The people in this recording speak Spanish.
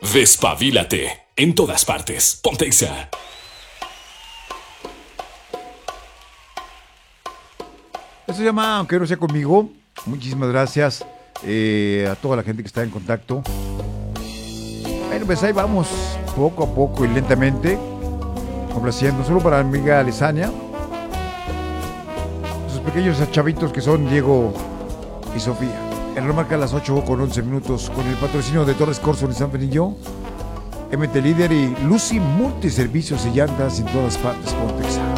Despabilate en todas partes. Ponte Exa. Esto se llama Aunque no sea conmigo. Muchísimas gracias a toda la gente que está en contacto. Bueno, pues ahí vamos, poco a poco y lentamente, complaciendo. Solo para mi amiga Alesania, sus pequeños chavitos que son Diego y Sofía. El reloj marca las 8:11 con el patrocinio de Torres Corso en San Benillo, MT Líder y Lucy Multiservicios y Llantas en todas partes. Ponte Exa.